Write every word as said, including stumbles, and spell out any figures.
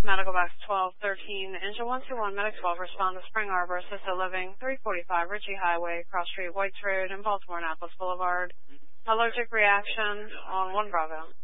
Medical box twelve thirteen, engine one two one, Medic twelve, respond to Spring Arbor, assisted living, three forty-five Ritchie Highway, Cross Street, Whites Road, and Baltimore Annapolis Boulevard. Allergic reaction on one Bravo.